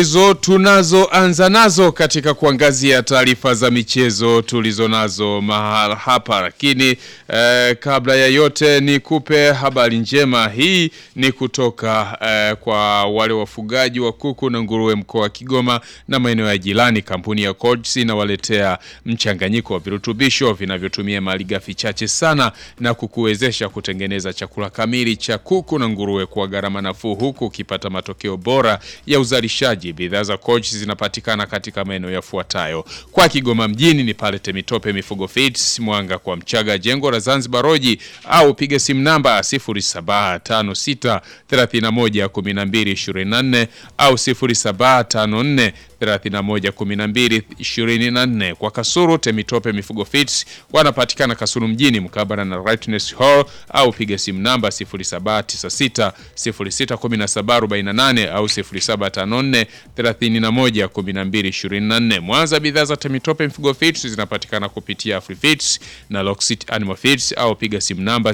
Hizo tunazoanza nazo katika kuangazia taarifa za michezo tulizonazo mahala hapa, lakini kabla ya yote nikupe habari njema. Hii ni kutoka kwa wale wafugaji wa kuku na nguruwe mkoa wa Kigoma na maeneo ya jirani. Kampuni ya Codes inawaletea mchanganyiko wa virutubisho vinavyotumia malighafi chache sana na kukuwezesha kutengeneza chakula kamili cha kuku na nguruwe kwa gharama nafuu, huku ukipata matokeo bora ya uzalishaji. Bidhaa za Codes zinapatikana katika maeneo yafuatayo: kwa Kigoma mjini ni pale Temitope Mifugo Feeds, Mwanga kwa Mchaga, jengo la Zanzibar Road, au piga simu namba 0756311224 au 0754311224. Kwa Kasulu Temitope Mifugo Feeds wanapatikana Kasulu mjini mkabala na Rightness Hall, au piga simu namba 0796061748 au 0754311224. Mwanza bidhaa za Temitope Mifugo Feeds zinapatikana kupitia Afri Feeds na Locksit Animal Feeds, au piga simu namba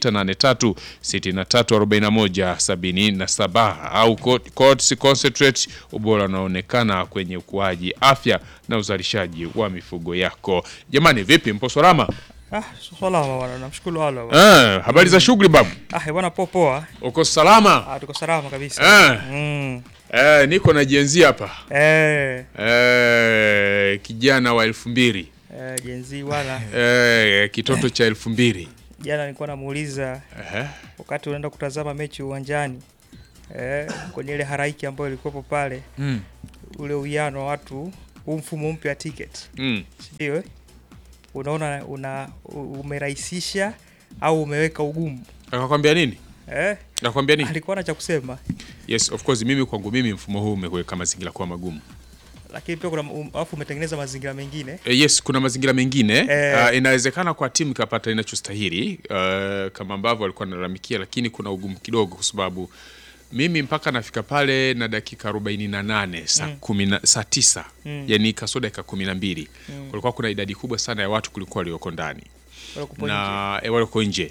0683634177 au Codes Concentrate, ubora unaonekana kwenye ukuaji, afya na uzalishaji wa mifugo yako. Jamani, vipi, mpo salama? Salama bwana, namshukuru Allah. Habari za shughuli babu? Bwana poa. Uko salama? Tuko salama kabisa. Niko na jenzi hapa. Kijana wa 2000. Jenzi wala. Kitoto cha 2000. Jana nilikuwa namuuliza wakati unaenda kutazama mechi uwanjani, kwenye ile haraiki ambayo ilikuwa pale, ule uwiano wa watu, mfumo mpya wa ticket. Ndio unaona umerahisisha au umeweka ugumu? Akakwambia nini? Nakwambia nini? Alikuwa na cha kusema. Yes, of course, kwangu mimi mfumo huu umeweka mazingira kwa magumu. Lakini pia kuna alafu umetengeneza mazingira mengine. Yes, kuna mazingira mengine. Inawezekana kwa timu kapata inachostahili, kama ambavyo walikuwa wanalalamikia, lakini kuna ugumu kidogo kwa sababu mimi mpaka nafika pale na dakika 48 saa 9, yani kasoro dakika 12. Kulikuwa kuna idadi kubwa sana ya watu kulikuwa walioko ndani na walioko nje.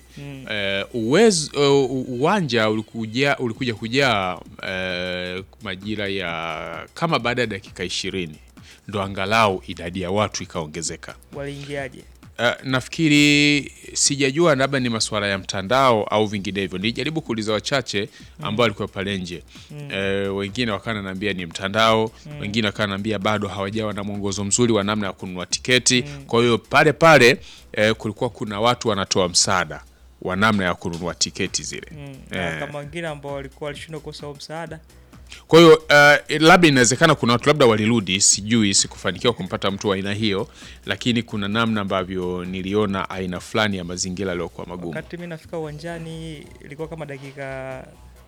Uwanja ulikuja kujaa majira ya kama baada ya dakika 20 ndo angalau idadi ya watu ikaongezeka. Waliingiaje? Nafikiri sijajua, labda ni masuala ya mtandao au vinginevyo. Nilijaribu kuuliza wachache ambao walikuwa pale nje. Wengine wakananiambia ni mtandao, wengine wakananiambia bado hawajawa na mwongozo mzuri wa namna ya kununua tiketi. Kwa hiyo pale kulikuwa kuna watu wanatoa msaada wa namna ya kununua tiketi zile. Kama wengine ambao walikuwa walishindwa kukosa msaada. Kwa hiyo labda inawezekana kuna watu labda walirudi, sijui, sikufanikiwa kumpata mtu wa aina hiyo, lakini kuna namna ambavyo niliona aina fulani ya mazingira yaliokuwa magumu. Wakati mimi nafika uwanjani ilikuwa kama dakika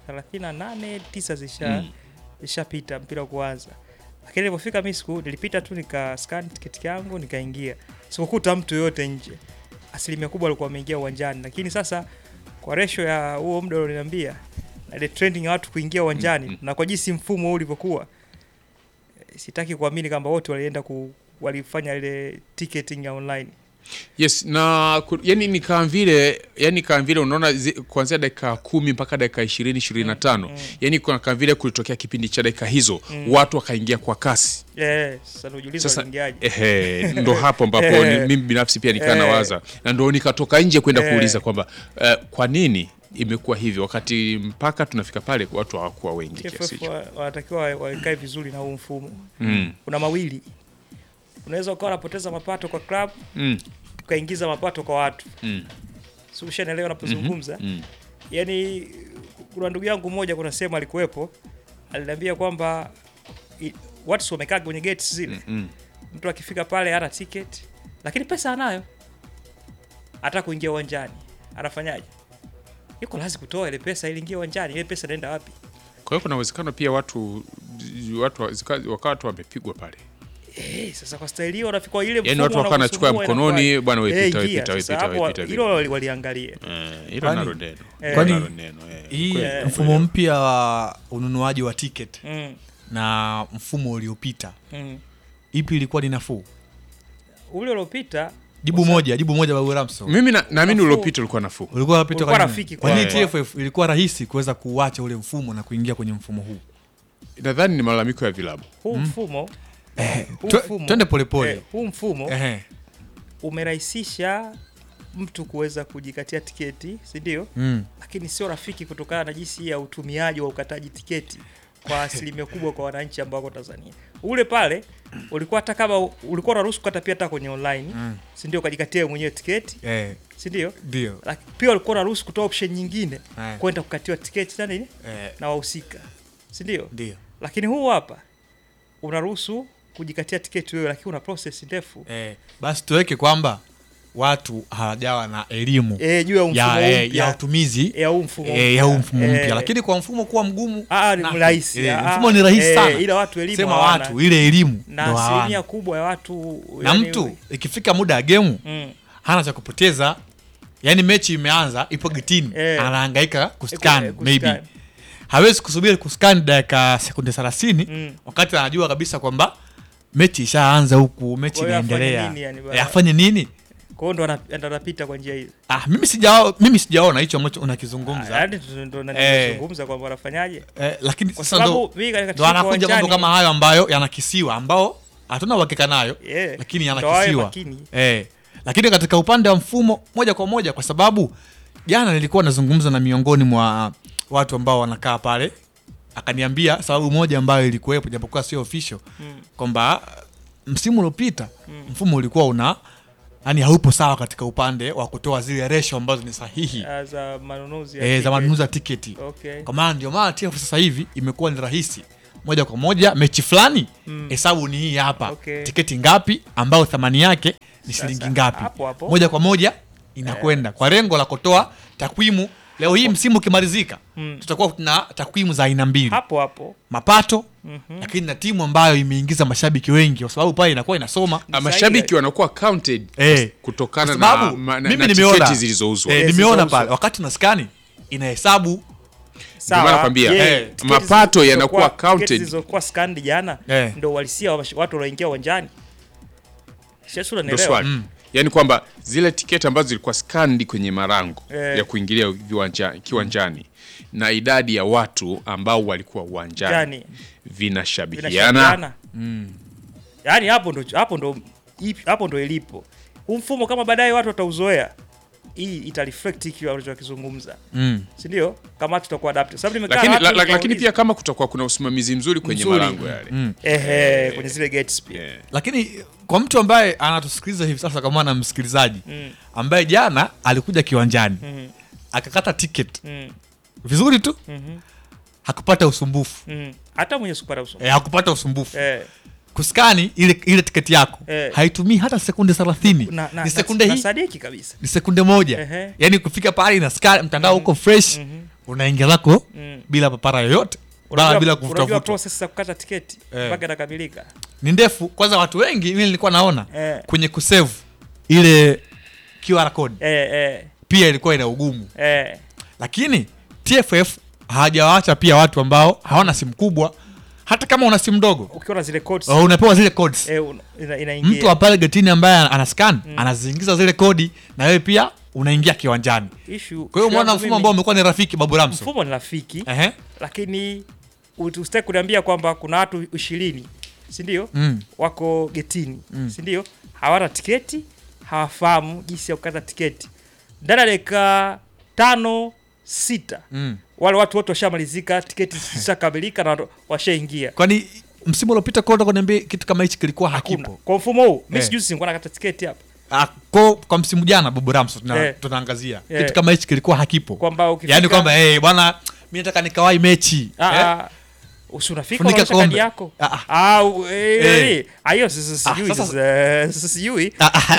38 9 zishapita mpira kuanza. Lakini nilipofika mimi nilipita tu nikascan tiketi yangu nikaingia. Sikukuta mtu yote nje. Asilimia kubwa walikuwa wameingia uwanjani, lakini sasa kwa ratio ya huo muda ulioniambia na ile trending ya watu kuingia uwanjani na kwa jinsi mfumo ulivyokuwa, sitaki kuamini kwamba wote walienda walifanya ile ticketing ya online. Yes, na yani ni kama vile unaona kuanzia dakika 10 mpaka dakika 20-25. Yani kuna kama vile kulitokea kipindi cha dakika hizo watu wakaingia kwa kasi. Sasa unajiuliza waliingiaje? Ndo hapo ambapo mimi binafsi pia nikaa nawaza, na ndo nikatoka nje kwenda kuuliza kwamba kwa nini imekuwa hivyo wakati mpaka tunafika pale watu hawakuwa wengi kiasi hicho. Wanatakiwa wakae vizuri na huu mfumo. Kuna mawili. Unaweza ukawa unapoteza mapato kwa club, ukaingiza mapato kwa watu. Sio, ushanielewa napozungumza? Yaani kuna ndugu yangu mmoja kuna sema alikuwepo, aliniambia kwamba watu wamekaa kwenye gates zile. Mtu akifika pale hana ticket, lakini pesa anayo. Hata kuingia uwanjani, anafanyaje? Yuko lazima kutoa ile pesa ili ingie uwanjani. Ile pesa inaenda wapi? Kwa hiyo kuna uwezekano pia watu wamepigwa pale. Sasa kwa staili hiyo unafika ile mfumo, yani watu wakawa wanachukua mkononi, bwana wewe pita. Hilo waliangalia. Hilo nalo neno. Kwani hii mfumo mpya wa ununuaji wa ticket na mfumo uliopita, ipi ilikuwa ni nafuu? Ule uliopita Jibu moja Babu Ramso. Mimi naamini uliopita ulikuwa nafuu. Ulikuwa unapita kwa rafiki. Kwa nini TFF ilikuwa rahisi kuweza kuacha ule mfumo na kuingia kwenye mfumo huu? nadhani ni malalamiko ya vilabu. Huu mfumo twende polepole. Huu mfumo umerahisisha mtu kuweza kujikatia tiketi, si ndio? Lakini sio rafiki kutokana na jinsi ya utumiaji wa ukataji tiketi kwa asilimia kubwa kwa wananchi ambao wako Tanzania. Ule pale ulikuwa hata kama ulikuwa unaruhusu kukata pia hata kwenye online, si ndio, ukajikatia mwenyewe tiketi, si ndio? Ndio. Lakini pia ulikuwa unaruhusu kutoa option nyingine kwenda kukatiwa tiketi na nini? Na wahusika. Si ndio? Ndio. Lakini huu hapa unaruhusu kujikatia tiketi wewe, lakini una process ndefu. Basi tuweke kwamba watu hawajawa na elimu juu ya mfumo ya utumizi ya mfumo mpya, lakini kwa mfumo kuwa mgumu ni rahisi. Mfumo ni rahisi sana, ila watu elimu sema watu ile elimu na asilimia kubwa ya watu na mtu ikifika muda ya game hana cha kupoteza, yani mechi imeanza ipo getini, anahangaika kuscan maybe hawezi kusubiri kuscan dakika sekunde 30 wakati anajua kabisa kwamba mechi ishaanza huku, mechi inaendelea. Afanye nini? Kwa hiyo ndo anapita kwa njia hiyo. Mimi sijaona hicho ambacho unakizungumza. Hadi ndo nazungumza kwamba wanafanyaje? Lakini sasa ndo anakuja mambo kama hayo ambayo yanakisiwa, ambao hatuna uhakika nayo, lakini yanakisiwa. Lakini katika upande wa mfumo moja kwa moja, kwa sababu jana nilikuwa nazungumza na miongoni mwa watu ambao wanakaa pale, akaniambia sababu moja ambayo ilikuwepo japokuwa sio official kwamba msimu uliopita mfumo ulikuwa yani haupo sawa katika upande wa kutoa zile ratio ambazo ni sahihi za manunuzi ya tiketi. Kwa maana ndio maana TFF sasa hivi imekuwa ni rahisi moja kwa moja, mechi fulani hesabu ni hii hapa, tiketi ngapi ambayo thamani yake ni shilingi ngapi, moja kwa moja inakwenda kwa lengo la kutoa takwimu. Leo hii msimu ukimalizika tutakuwa na takwimu za aina mbili hapo mapato, lakini na timu ambayo imeingiza mashabiki wengi, kwa sababu pale inakuwa inasoma mashabiki wanakuwa counted kutokana na tiketi zilizouzwa. Nimeona pale wakati na skani inahesabu, sawa, nakwambia mapato yanakuwa counted. Zilizokuwa scanned jana ndio walisia watu walioingia uwanjani. Sasa unaelewa yani kwamba zile tiketi ambazo zilikuwa scanned kwenye marango ya kuingilia kiwanjani na idadi ya watu ambao walikuwa uwanjani vinashabihiana. Yani hapo ndo ilipo. Huu mfumo kama baadaye watu watauzoea, hii ita reflect kile wanachokizungumza. Si ndio? Kama tutakuwa adapt. Sababu nimekaa lakini pia kama kutakuwa kuna usimamizi mzuri kwenye marango yale. Kwenye zile gates pia. Lakini kwa mtu ambaye anatusikiliza hivi sasa, kama na msikilizaji ambaye jana alikuja kiwanjani akakata ticket vizuri tu, hakupata usumbufu. Hata mwenye supara usumbufu. Hakupata usumbufu. Kuskani ile tiketi yako haitumii hata sekunde 30. Ni sekunde hii. Sadiki kabisa. Ni sekunde moja. Yaani kufika pale na scan mtandao uko fresh, unaingia lako bila papara yoyote, bila kufuta. Unajua process ya kukata tiketi mpaka inakamilika ni ndefu. Kwanza watu wengi mimi nilikuwa naona kwenye kusave ile QR code pia ilikuwa ina ugumu. Lakini TFF hawajawaacha pia watu ambao hawana simu kubwa. Hata kama una simu ndogo, ukiona zile codes unapewa zile codes. Inaingia Mtu pale getini ambaye anascan anaziingiza zile kodi, na wewe pia unaingia kiwanjani. Kwa hiyo umeona mfumo ambao umekuwa ni rafiki, Babu Ramso. Mfumo ni rafiki, lakini usitaki kuniambia kwamba kuna watu 20, si ndio? Wako getini, si ndio? Hawana tiketi, hawafahamu jinsi ya kukata tiketi. Ndani ya dakika 5-6 wale watu wote washamalizika, tiketi zishakamilika na washaingia. Kwani msimu uliopita kwa kuniambia kitu kama hichi kilikuwa hakipo kwa mfumo huu? Mimi sijui singekuwa nakata tiketi hapa. Kwa msimu jana Babu Ramso tunaangazia kitu kama hichi kilikuwa hakipo, kwamba yani kwamba bwana mimi nataka nikawai mechi usunafika kwa kadi yako ayo sijui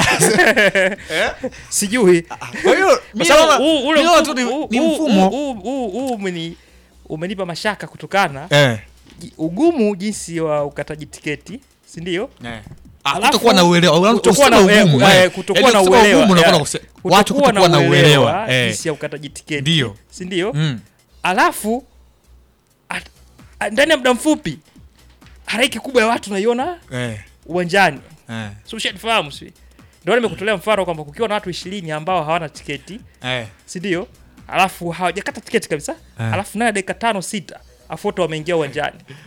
sijui. Kwa hiyo ni mfumo umenipa mashaka kutokana ugumu jinsi wa ukataji tiketi, si ndio? Kutokuwa na uelewa, kutokuwa na uelewa jinsi ya ukataji tiketi, si ndio? Alafu ndani ya muda mfupi halaiki kubwa ya watu naiona uwanjani. So ushafahamu, si ndio? Nimekutolea mfano kwamba kukiwa na watu 20 ambao hawana tiketi, si ndio? Alafu hawajakata tiketi kabisa, alafu naye dakika 5-6 afuto wameingia uwanjani.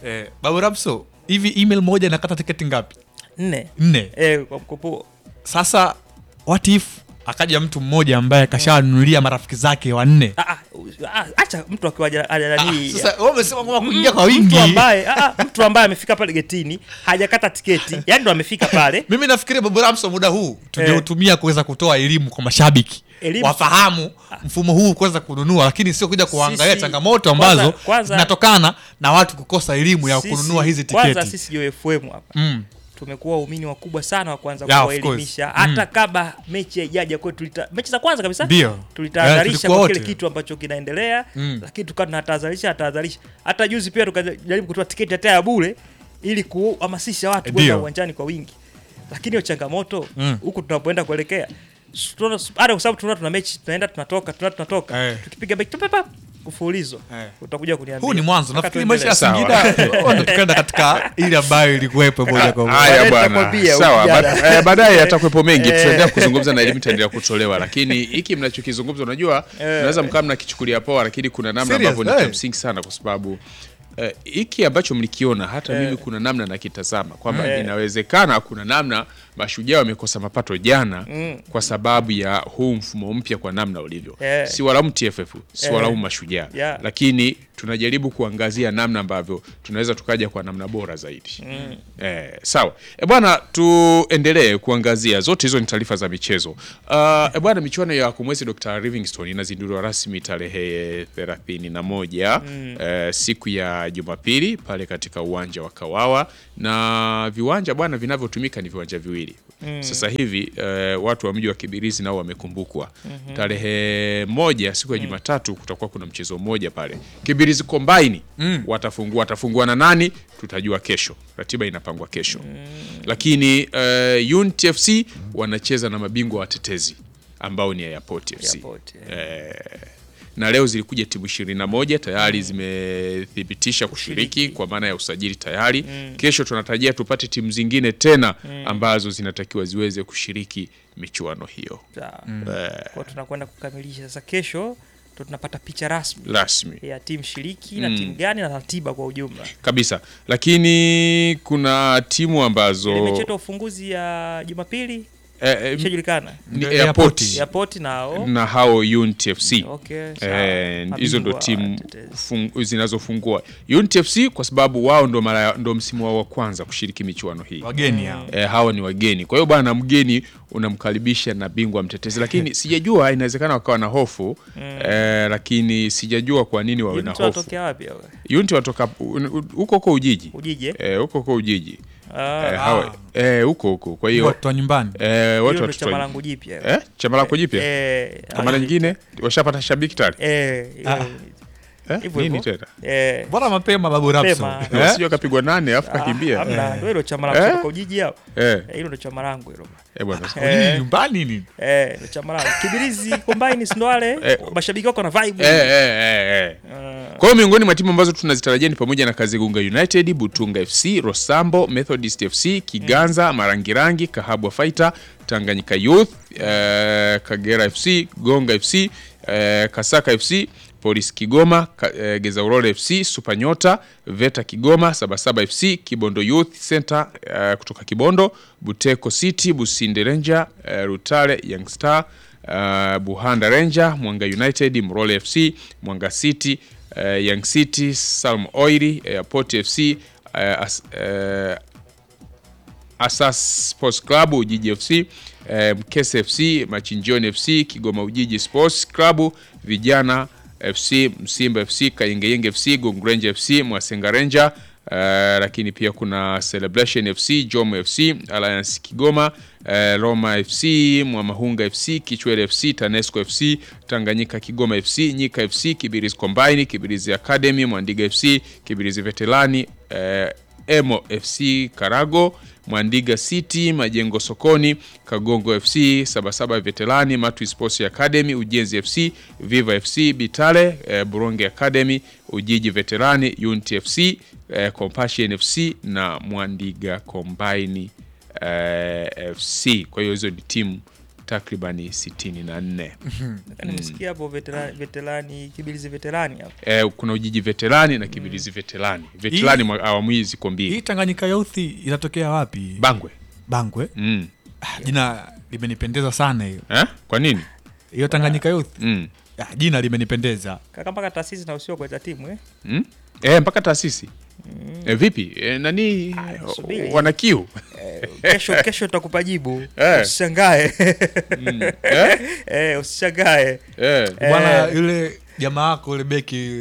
Babu Ramso, hivi email moja inakata tiketi ngapi? 4. Kwa mkopo. Sasa what if akaja mtu mmoja ambaye kashanunulia marafiki zake 4? Acha mtu akiwa nani. Sasa wewe umesema kwamba kuingia kwa wingi. Mtu ambaye amefika pale getini, hajakata tiketi, yani ndo amefika pale. Mimi nafikiria Babu Ramso muda huu tungeutumia kuweza kutoa elimu kwa mashabiki. Wafahamu mfumo huu kuweza kununua, lakini sio kuja kuangalia changamoto ambazo zinatokana na watu kukosa elimu ya kununua hizi tiketi. Kwanza sisi UFM hapa. Tumekuwa waumini wakubwa sana wa kwanza kuwaelimisha hata kabla mechi haijaja kwetu. Mechi za kwanza kabisa tulitahadharisha kwa kile kitu ambacho kinaendelea, lakini tukawa tunatahadharisha. Hata juzi pia tukajaribu kutoa tiketi hata ya bure ili kuhamasisha watu kwenda uwanjani kwa wingi, lakini hiyo changamoto huku tunapoenda kuelekea, hata kwa sababu tuna mechi tunaenda tunatoka tukipiga beki kufulizo utakuja kuniambia. Huu ni mwanzo, nafikiri maisha ya Singida tukaenda katika ile ambayo ilikuwepo moja kwa moja. Haya bwana, sawa. Baadaye atakuwepo mengi, tutaendelea kuzungumza na elimu itaendelea kutolewa, lakini hiki mnachokizungumza unajua tunaweza mkamna kichukulia poa, lakini kuna namna ambavyo ni msingi sana, kwa sababu hiki ambacho mlikiona hata mimi kuna namna nakitazama kwamba inawezekana kuna namna Mashujaa wamekosa mapato jana kwa sababu ya huu mfumo mpya kwa namna ulivyo. Si walaumu TFF, si walaumu Mashujaa, lakini tunajaribu kuangazia namna ambavyo tunaweza tukaja kwa namna bora zaidi. Sawa. Bwana, tuendelee kuangazia zote hizo ni taarifa za michezo. Bwana, michuano ya kumwezi Dr. Livingstone inazinduliwa rasmi tarehe 31 siku ya Jumapili pale katika uwanja wa Kawawa, na viwanja bwana vinavyotumika ni viwanja viwili. Sasa hivi watu wa mji wa Kibirizi nao wamekumbukwa. Tarehe 1 siku ya Jumatatu kutakuwa kuna mchezo mmoja pale Kibirizi Combine. Watafungua na nani tutajua kesho, ratiba inapangwa kesho. Lakini Unity FC wanacheza na mabingwa watetezi ambao ni Airport FC. Na leo zilikuja timu 21 tayari zimethibitisha kushiriki kwa maana ya usajili tayari. Kesho tunatarajia tupate timu zingine tena ambazo zinatakiwa ziweze kushiriki michuano hiyo. Kwa tunakwenda kukamilisha sasa, kesho tunapata picha rasmi ya timu shiriki na timu gani na ratiba kwa ujumla kabisa. Lakini kuna timu ambazo imecheza ufunguzi ya Jumapili ishajulikana ni Airport na hao Unity FC. Hizo ndo timu zinazofungua. Unity FC kwa sababu wao ndo msimu wao wa kwanza kushiriki michuano hii. Wageni hao. Hawa ni wageni. Kwa hiyo bwana, mgeni unamkaribisha na bingwa mtetezi, lakini sijajua inawezekana wakawa na hofu lakini sijajua kwa nini wawe na hofu. Unity watoka wapi hao? Unity watoka huko Ujiji. Huko Ujiji. Huko. Kwa hiyo watu wa nyumbani. Watu wa chama langu jipya. Chama lako jipya? Kama nyingine washapata shabiki tayari. Nini tena? Bora mapema Babu Ramso. Sio kapigwa 8 afu kakimbia. Hamna, ndio hilo chama langu kutoka Ujiji hao. Hilo ndio chama langu hilo. Bwana. Ujiji nyumbani nini? Ndio chama langu. Kibirizi Combine ndo wale mashabiki wako na vibe. Kwa hiyo miongoni mwa timu ambazo tunazitarajia ni pamoja na Kazigunga United, Butunga FC, Rosambo, Methodist FC, Kiganza, Marangirangi, Kahabwa Fighter, Tanganyika Youth, Kagera FC, Gonga FC, Kasaka FC, Polisi Kigoma, Gezaurole FC, Supanyota, Veta Kigoma, Sabasaba FC, Kibondo Youth Center kutoka Kibondo, Buteko City, Businde Ranger, Rutale Young Star, Buhanda Ranger, Mwanga United, Mrole FC, Mwanga City, Young City, Salm Oili, Airport FC, Asas Sports Club, Ujiji FC, Mkese FC, Machinjioni FC, Kigoma Ujiji Sports Club, Vijana FC, Msimba FC, Kayengeyenge FC, Gongrenje FC, Mwasenga Ranger, lakini pia kuna Celebration FC, Jomo FC, Alliance Kigoma, Roma FC, Mwamahunga FC, Kichwele FC, Tanesco FC, Tanganyika Kigoma FC, Nyika FC, Kibirizi Combine, Kibirizi Academy, Mwandiga FC, Kibirizi Veterani, Emo FC Karago, Mwandiga City, Majengo Sokoni, Kagongo FC, Sabasaba Veterani, Matu Sports Academy, Ujenzi FC, Viva FC, Bitale, Buronge Academy, Ujiji Veterani, Unity FC, Compassion FC na Mwandiga Combine FC. Kwa hiyo hizo ni timu takribani 64. Nimesikia hapo veterani Kibirizi veterani hapo. Kuna Ujiji veterani na Kibirizi veterani. Veterani awamu hizi ziko mbili. Hii Tanganyika Youth inatokea wapi? Bangwe. Jina limenipendeza sana hiyo. Kwa nini? Hiyo Tanganyika Youth. Jina limenipendeza. Kaka mpaka taasisi na usio kwa timu mpaka taasisi. Vipi? Nani wana kiu? Kesho tutakupa jibu. Usishangae. Usishangae. Bwana yule jamaa wako yule beki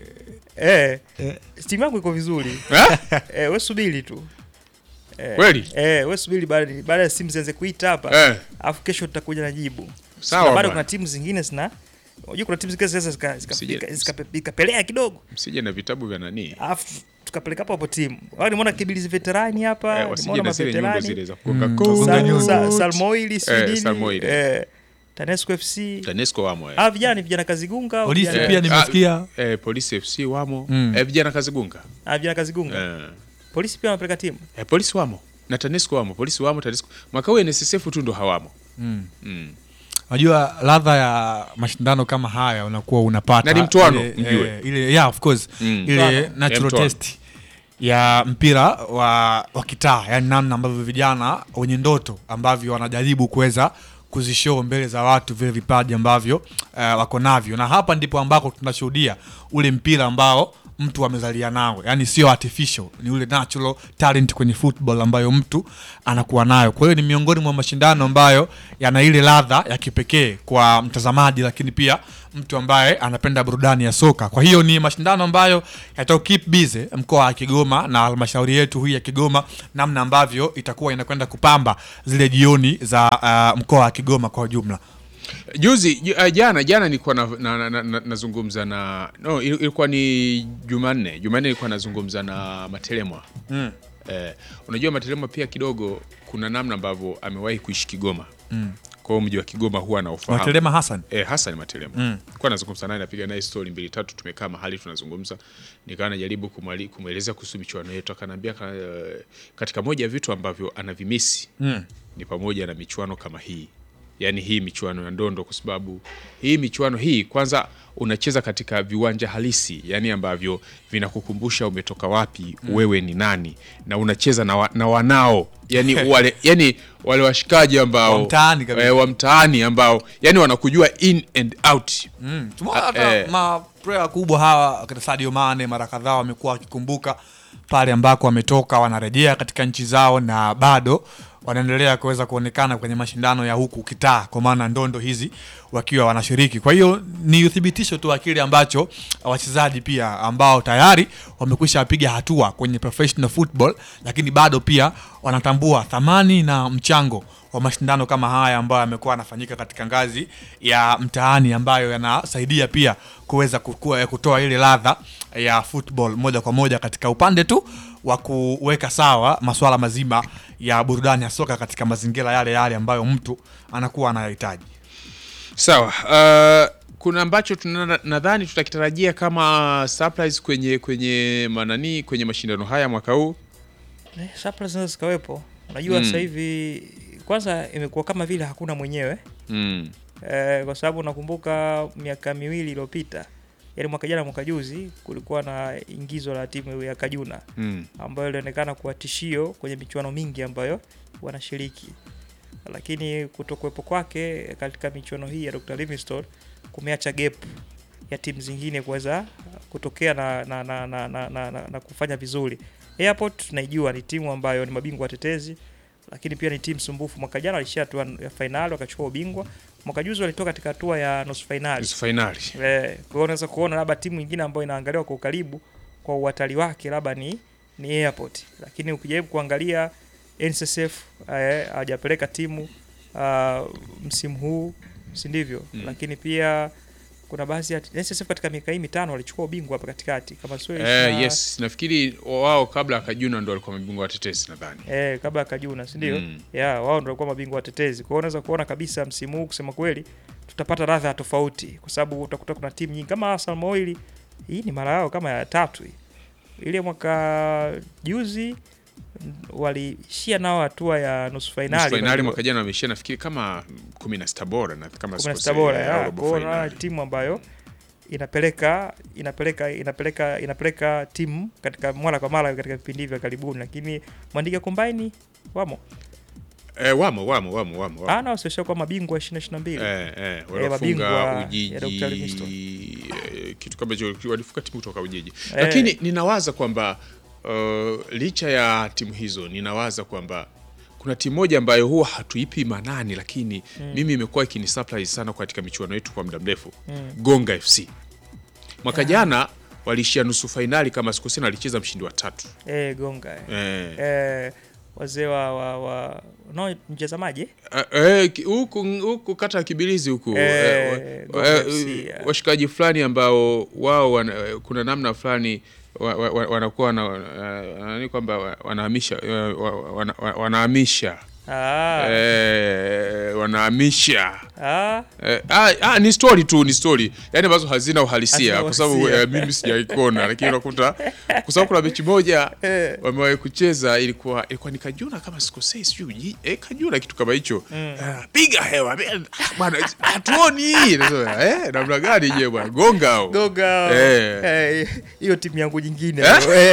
timu yangu iko vizuri. Wewe subiri tu. Kweli? Wewe subiri baada ya simu zianze kuita hapa. Alafu kesho tutakuja na jibu. Sawa. Bado kuna timu zingine unajua kuna timu zingine sasa zikapelea kidogo. Msije na vitabu vya nani? Alafu tukapeleka hapo timu. Wao nimeona Kibirizi veterani hapa, nimeona maveterani zile za Salmoili Sweden. Tanesco FC. Tanesco wamo. Vijana Kazigunga. Polisi pia nimesikia. Polisi FC wamo. Vijana Kazigunga. Vijana Kazigunga. Polisi pia wanapeleka timu. Polisi wamo. Na Tanesco wamo. Polisi wamo, Tanesco. Mwaka huu NSSF tu ndo hawamo. Unajua ladha ya mashindano kama haya unakuwa unapata. Na ni mtuano mjue. Ile of course. Ile natural test ya mpira wa kitaa, yani namna ambavyo vijana wenye ndoto ambavyo wanajaribu kuweza kuzishow mbele za watu vile vipaji ambavyo wako navyo, na hapa ndipo ambako tunashuhudia ule mpira ambao mtu amezalia nao, yani sio artificial, ni ule natural talent kwenye football ambayo mtu anakuwa nayo. Kwa hiyo ni miongoni mwa mashindano ambayo yana ile ladha ya kipekee kwa mtazamaji, lakini pia mtu ambaye anapenda burudani ya soka. Kwa hiyo ni mashindano ambayo yata keep busy mkoa wa Kigoma na halmashauri yetu hii ya Kigoma, namna ambavyo itakuwa inakwenda kupamba zile jioni za mkoa wa Kigoma kwa ujumla. Jana nilikuwa nazungumza ilikuwa ni Jumanne nilikuwa nazungumza na Matelemwa. Unajua Matelemwa pia kidogo kuna namna ambavyo amewahi kuishi Kigoma. Kwa hiyo mji wa Kigoma huwa anaofahamu. Matelemwa Hassan. Hassan Matelemwa. Kwa nazungumza naye, napiga naye story 2-3, tumekaa mahali tunazungumza. Nikawa najaribu kumueleza kuhusu michuano yetu, akaniambia katika moja ya vitu ambavyo anavimisi ni pamoja na michuano kama hii. Yani hii michuano ya ndondo, kwa sababu hii michuano hii kwanza unacheza katika viwanja halisi, yani ambavyo vinakukumbusha umetoka wapi, wewe ni nani, na unacheza na wanao, yani wale washikaji ambao wa mtaani ambao yani wanakujua in and out. Tumeona player kubwa hawa kama Sadio Mane mara kadhaa wamekuwa wakikumbuka pale ambako wametoka, wanarejea katika nchi zao na bado wanaendelea kuweza kuonekana kwenye mashindano ya huku kitaa, kwa maana ndondo hizi wakiwa wanashiriki. Kwa hiyo ni uthibitisho tu wa kile ambacho wachezaji pia ambao tayari wamekwisha piga hatua kwenye professional football, lakini bado pia wanatambua thamani na mchango wa mashindano kama haya ambayo yamekuwa yanafanyika katika ngazi ya mtaani, ambayo yanasaidia pia kuweza kutoa ile ladha ya football moja kwa moja katika upande tu wa kuweka sawa masuala mazima ya burudani ya soka katika mazingira yale ambayo mtu anakuwa anayahitaji. Sawa. Kuna ambacho nadhani tutakitarajia kama surprise kwenye mashindano haya mwaka huu. Surprise zinaweza zikawepo. Unajua sasa hivi kwanza imekuwa kama vile hakuna mwenyewe. Kwa sababu nakumbuka miaka 2 iliyopita, yani mwaka jana mwaka juzi, kulikuwa na ingizo la timu ya Kajuna ambayo ilionekana kuwa tishio kwenye michuano mingi ambayo wanashiriki. Lakini kutokuwepo kwake katika michuano hii ya Dr. Livingstone kumeacha gap ya timu zingine kuweza kutokea na kufanya vizuri. Airport tunaijua ni timu ambayo ni mabingwa watetezi, lakini pia ni timu sumbufu. Mwaka jana walishia hatua ya finali wakachukua ubingwa. Mwaka juzi walitoka katika hatua ya nusu finali. Kwa hiyo unaweza kuona labda timu nyingine ambayo inaangaliwa kwa ukaribu kwa uhatari wake labda ni Airport. Lakini ukijaribu kuangalia NSSF hajapeleka timu msimu huu, si ndivyo? Lakini pia kuna baadhi ya NSSF katika miaka hii 5 walichukua ubingwa hapa katikati kama sio yes, nafikiri wao kabla ya Kajuna ndio walikuwa mabingwa watetezi nadhani. Kabla ya Kajuna, si ndio? Wao ndio walikuwa mabingwa watetezi. Kwa hiyo unaweza kuona kabisa msimu huu kusema kweli tutapata ladha tofauti, kwa sababu utakuta kuna timu nyingi kama Salmoili, hii ni mara yao kama ya 3 hii. Ile mwaka juzi walishia nao hatua ya nusu finali. Nusu finali mwaka jana wameishia nafikiri kama 16 bora na kama 16 bora. Kwa timu ambayo inapeleka timu katika mara kwa mara katika vipindi vya karibuni, lakini Mwandiga Combine wamo. Wamo. Ana sio kwa mabingwa 2022. Walifunga Ujiji. Kitu kama hicho, walifunga timu kutoka Ujiji. Lakini ninawaza kwamba licha ya timu hizo, ninawaza kwamba kuna timu moja ambayo huwa hatuipi manani, lakini mimi imekuwa ikini surprise sana katika michuano yetu kwa muda mrefu. Gonga FC. Mwaka jana walishia nusu finali kama sikosina, alicheza mshindi wa 3. Gonga. Wazee wa no mtazamaji huku kata ya Kibilizi huku washikaji fulani ambao wao kuna namna fulani wanakuwa nani kwamba wanahamisha ni story yani ambazo hazina uhalisia kwa sababu mimi sijaikona, lakini unakuta kwa sababu kuna mechi moja wamewahi kucheza ilikuwa nikajuna kama sikosei sijui kajuna kitu kama hicho piga hewa bwana hatuoni namna gani je bwana gonga hiyo timu yangu nyingine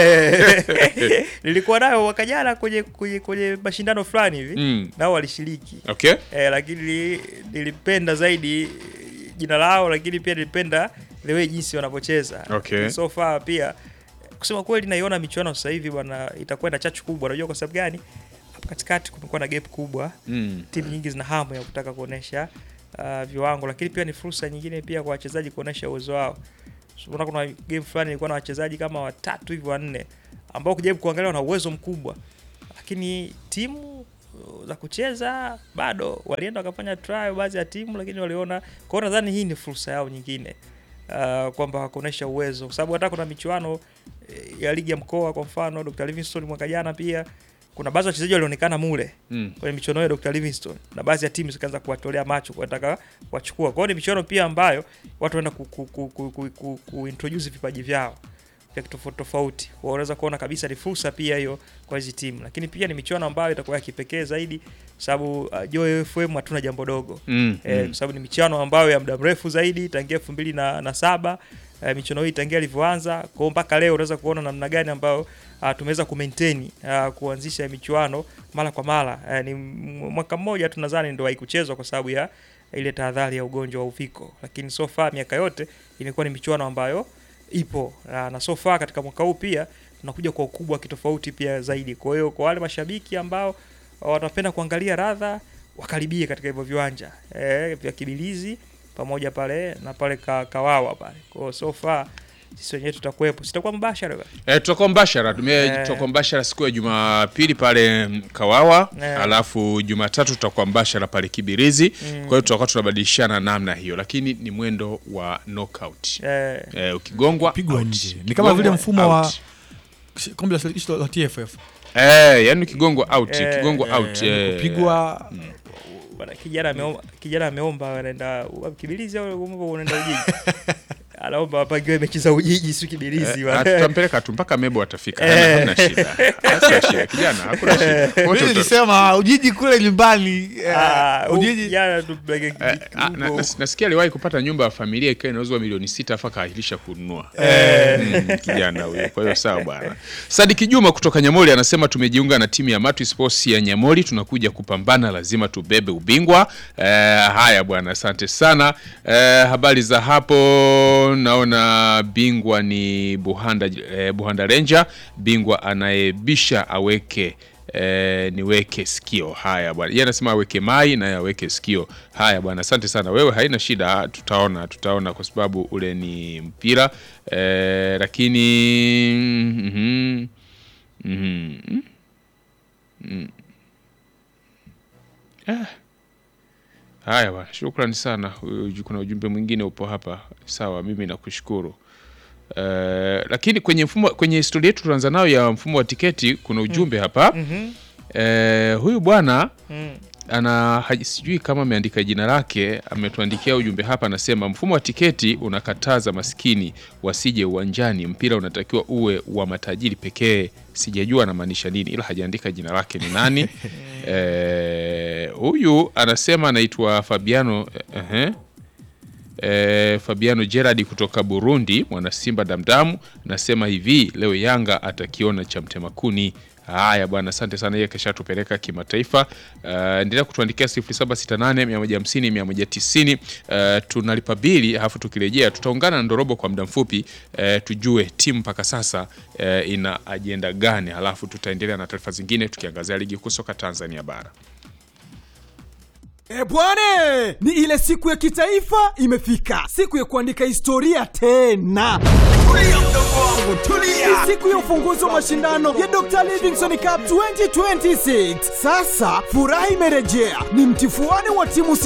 nilikuwa nayo wakajana kwenye mashindano fulani hivi nao walishiriki. Okay. Lakini nilipenda zaidi jina lao, lakini pia nilipenda the way jinsi wanapocheza. Okay. So far pia kusema kweli naiona michuano sasa hivi bwana itakwenda chachu kubwa. Unajua kwa sababu gani? Hapo katikati kumekuwa na gap kubwa. Timu nyingi zina hamu ya kutaka kuonesha viwango, lakini pia ni fursa nyingine pia kwa wachezaji kuonesha uwezo wao. So kuna game fulani ilikuwa na wachezaji kama 3 hivi 4 ambao kujaribu kuangalia na uwezo mkubwa, lakini timu za kucheza bado walienda wakafanya trial baadhi ya timu, lakini waliona kwa nadhani hii ni fursa yao nyingine kwamba kuonesha uwezo, kwa sababu hata kuna michuano ya ligi ya mkoa kwa mfano Dr. Livingstone mwaka jana pia kuna baadhi ya wachezaji walionekana mule kwenye michuano ya Dr. Livingstone na baadhi ya timu zikaanza kuwatolea macho kutaka kuwachukua. Kwa hiyo ni michuano pia ambayo watu wanaenda kuintroduce vipaji vyao vya tofauti. Wanaweza kuona kabisa ni fursa pia hiyo kwa hizo timu, lakini pia ni michuano ambayo itakuwa ya kipekee zaidi sababu Joy FM hatuna jambo dogo. Kwa sababu ni michuano ambayo ya muda mrefu zaidi tangia 2007 michuano hii tangia ilivyoanza, kwa mpaka leo unaweza kuona namna gani ambayo tumeweza kumaintain kuanzisha michuano mara kwa mara. Ni mwaka mmoja tunadhani ndio haikuchezwa kwa sababu ya ile tahadhari ya ugonjwa wa uviko, lakini so far miaka yote imekuwa ni michuano ambayo ipo na so far katika mwaka huu pia tunakuja kwa ukubwa kitofauti pia zaidi. Kwa hiyo kwa wale mashabiki ambao wanapenda kuangalia radha wakaribie katika hivyo viwanja vya Kibilizi pamoja pale na pale Kawawa pale. Kwa hiyo so far sisi wenyewe tutakuwepo. Sitakuwa mbashara tutakuwa mbashara. Tutakuwa mbashara siku ya Jumapili pale Kawawa, alafu Jumatatu tutakuwa mbashara pale Kibirizi. Kwa hiyo tutakuwa tunabadilishana namna hiyo, lakini ni mwendo wa knockout. Ukigongwa pigwa nje. Ni kama vile mfumo wa kombe la shirikisho la TFF. Yani ukigongwa out, kupigwa bwana kijana ameomba anaenda Kibirizi au unaenda Ujiji. Anaomba apangiwe mechi za Ujiji si Kibirizi bwana. Tutampeleka tu mpaka Mebo atafika. Hakuna shida. Hakuna shida kijana, hakuna shida. Wote tulisema Ujiji kule nyumbani. Ujiji jana tupeleke nasikia aliwahi kupata nyumba ya familia ikawa inauzwa milioni 6 afa kaahirisha kununua. Kijana huyo. Kwa hiyo sawa bwana. Sadiki Juma kutoka Nyamoli anasema tumejiunga na timu ya Matu Sports ya Nyamoli, tunakuja kupambana, lazima tubebe ubingwa. Haya bwana, asante sana. Habari za hapo, naona bingwa ni Buhanda Ranger, bingwa anayebisha aweke niweke sikio. Haya bwana, yeye anasema aweke mai na aweke sikio. Haya bwana, asante sana wewe, haina shida, tutaona kwa sababu ule ni mpira. Lakini haya bwana, shukrani sana. Kuna ujumbe mwingine upo hapa. Sawa, mimi nakushukuru. Lakini kwenye historia yetu tunaanza nayo ya mfumo wa tiketi kuna ujumbe hapa. Huyu bwana sijui kama ameandika jina lake, ametuandikia ujumbe hapa, anasema mfumo wa tiketi unakataza maskini wasije uwanjani, mpira unatakiwa uwe wa matajiri pekee. Sijajua anamaanisha nini, ila hajaandika jina lake ni nani. Huyu anasema anaitwa Fabiano Fabiano Gerard kutoka Burundi, mwana Simba damdamu, nasema hivi leo Yanga atakiona cha mtemakuni. Haya bwana, asante sana, yeye kesha tupeleka kimataifa. Endelea kutuandikia 0768150190. Tunalipa bili, alafu tukirejea tutaungana na Ndorobo kwa muda mfupi, tujue timu mpaka sasa ina agenda gani, alafu tutaendelea na taarifa zingine tukiangazia ligi kuu soka Tanzania bara. Bwane, ni ile siku ya kitaifa imefika. Siku ya kuandika historia tena. Tulia mdogo wangu, tulia. Siku ya ufunguzi wa mashindano ya Dr. Livingstone Cup 2026. Sasa furaha imerejea. Ni mtifuano wa timu